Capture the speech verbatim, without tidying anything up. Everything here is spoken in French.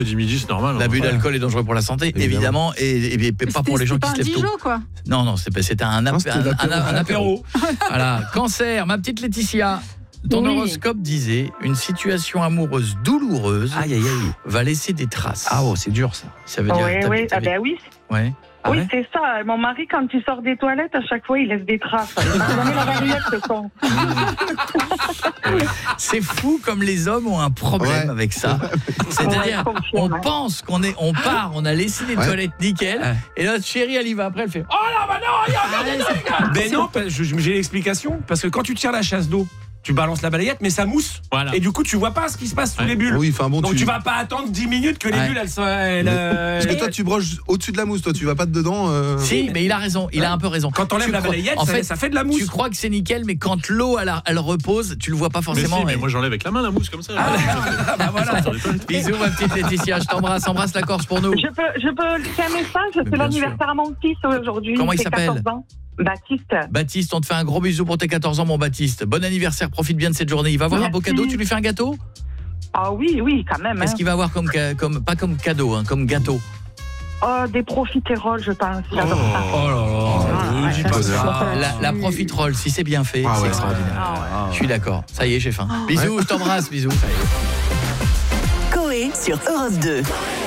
Du midi, c'est normal. L'abus hein. d'alcool est dangereux pour la santé, évidemment, évidemment et, et, et pas pour les gens qui se lèvent tôt. C'était pas un Dijon, quoi. Non, non, c'était, c'était un, ap- c'était un, un, un, un apéro. apéro. Voilà, cancer, ma petite Laetitia. Ton Oui. horoscope disait une situation amoureuse douloureuse Aïe, aïe, aïe. va laisser des traces. Ah, oh, c'est dur, ça. Ça veut dire. Oui, t'as- oui, t'as- ah ben oui. Ouais. Ah oui, ouais c'est ça. Mon mari, quand il sort des toilettes, à chaque fois, il laisse des traces. Il m'a donné la variette, ce con. C'est fou comme les hommes ont un problème Ouais. avec ça. C'est-à-dire, Ouais, on confirme, ouais. pense qu'on est, on part, on a laissé les Ouais. toilettes nickel, Ouais. et notre chérie, elle y va après, elle fait. Oh là, bah non, regarde. Ben non, parce- je- j'ai l'explication. Parce que quand tu tires la chasse d'eau, tu balances la balayette, mais ça mousse. Voilà. Et du coup, tu vois pas ce qui se passe sous Ouais. les bulles. Oui, enfin bon, Donc tu... tu vas pas attendre dix minutes que les Ouais. bulles, elles soient... elles, Mais- euh, Parce que toi, tu broches au-dessus de la mousse, toi, tu vas pas dedans. euh... Si, mais il a raison, il a un peu raison. Quand t'enlèves Tu la crois- balayette, en ça, fait, ça fait de la mousse. tu crois que c'est nickel, mais quand l'eau elle, elle repose, tu le vois pas Mais forcément. si, mais et- moi j'enlève avec la main la mousse comme ça. Ah, bah voilà. Bisous ma petite Laetitia, je t'embrasse, embrasse la Corse pour nous. Je peux, je peux laisser un message. Mais C'est bien l'anniversaire à mon fils aujourd'hui. Comment il C'est s'appelle quatorze ans. Baptiste. Baptiste, on te fait un gros bisou pour tes quatorze ans mon Baptiste. Bon anniversaire, profite bien de cette journée. Il va avoir un beau Merci. cadeau, tu lui fais un gâteau? Ah oui, oui, quand même. Qu'est-ce Hein. qu'il va avoir comme, ca- comme pas comme cadeau, hein, comme gâteau? Oh, des profiteroles, je pense. J'adore ça. Oh là là, ouais. dis pas ça. La, la profiterole, si c'est bien fait, Ah c'est ouais. extraordinaire. Ah ouais. Je suis d'accord. Ça y est, j'ai faim. Bisous, je t'embrasse, bisous. Ça y est. Coé sur Europe deux.